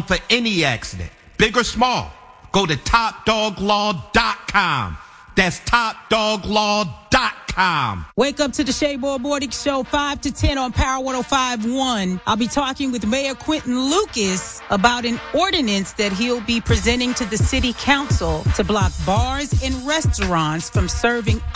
for any accident, big or small. Go to TopDogLaw.com. That's TopDogLaw.com. Wake up to the Shayboy Morning Show 5 to 10 on Power 105.1. I'll be talking with Mayor Quentin Lucas about an ordinance that he'll be presenting to the city council to block bars and restaurants from serving